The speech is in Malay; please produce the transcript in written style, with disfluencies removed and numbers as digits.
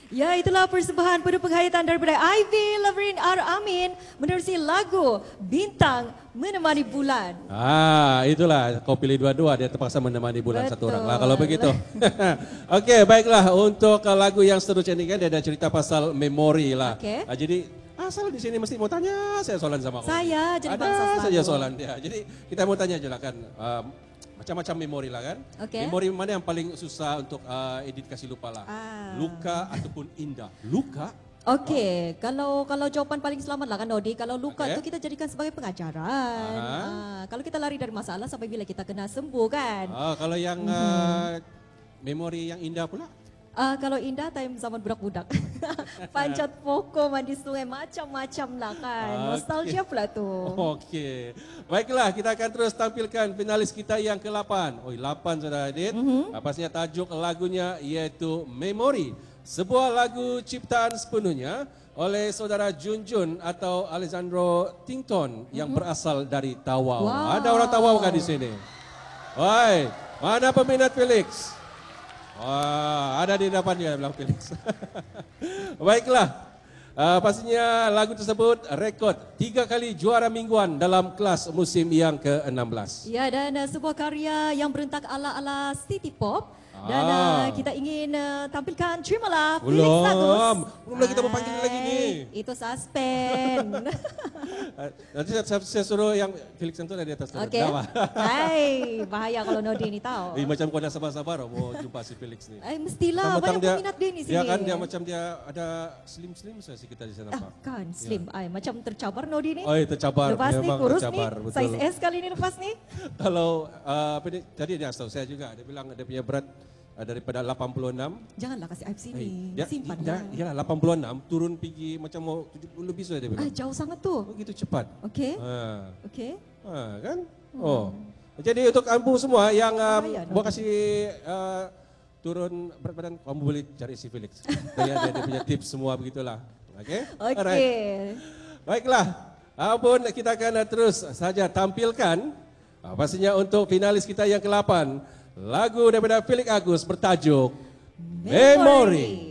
Ya, itulah persembahan penuh penghayatan daripada Ivy Lavrin R. Amin menerusi lagu Bintang Menemani Bulan. Itulah kau pilih dua-dua, dia terpaksa menemani bulan satu orang lah kalau Betul. begitu. Okey, baiklah untuk lagu yang seterusnya ini kan dia ada cerita pasal memori lah. Okey. Jadi asal di sini mesti mau tanya saya soalan sama kau. Saya jadi bangsa Ada selalu. saja soalan dia. Jadi kita mau tanya aja lah kan. Macam-macam memori lah kan. Okey. Memori mana yang paling susah untuk edit kasih lupa lah. Luka ataupun indah. Luka? Okey, kalau jawapan paling selamat lah kan Nodi, kalau luka Okey. itu kita jadikan sebagai pengajaran. Kalau kita lari dari masalah sampai bila kita kena sembuh kan. Kalau yang memori yang indah pula? Kalau indah time zaman budak-budak. Panjat pokok, mandi sungai, macam-macam lah kan. Nostalgia pula tu. Okey. Baiklah, kita akan terus tampilkan finalis kita yang ke-8. 8 sudah edit. Pastinya tajuk lagunya iaitu Memori. Sebuah lagu ciptaan sepenuhnya oleh saudara Junjun atau Alessandro Tington yang berasal dari Tawau. Wow. Ada orang Tawau kan di sini? Woi, mana peminat Felix? Wah, ada di depan dia bilang Felix. Baiklah. Pastinya lagu tersebut rekod 3 kali juara mingguan dalam kelas musim yang ke-16. Ya, dan sebuah karya yang berentak ala-ala city pop. Dan kita ingin tampilkan, terimalah Felix Agus. Belum lagi kita mau panggil lagi ni. Itu suspend. Nanti saya suruh yang Felix itu ada di atas. Okey. Hai, bahaya kalau Nodi ni tahu. Macam kau dah sabar-sabar mau jumpa si Felix ni. Mestilah, banyak peminat dia ni sini. Dia kan dia macam dia ada slim-slim saya kita di sana nampak. Kan, slim. Macam tercabar Nodi ni. Tercabar. Lepas ni Memang kurus tercabar, ni, betul. size S kali ni lepas ni. Kalau tadi dia tahu saya juga dia bilang dia punya berat daripada 86. Janganlah kasih aib sini. Dia, Simpan dia, lah. ya 86 turun pergi macam mau 70 lebih sudah dia bilang. Jauh sangat tu. Begitu cepat. Okey. Okey. Kan? Jadi untuk ampu semua yang mau kasih turun berat badan, kamu boleh cari si Felix. Dia punya tips semua begitulah. Okey? Okey. Baiklah. Apapun kita akan terus saja tampilkan. Pastinya untuk finalis kita yang ke-8. Lagu daripada Felix Agus bertajuk Memori.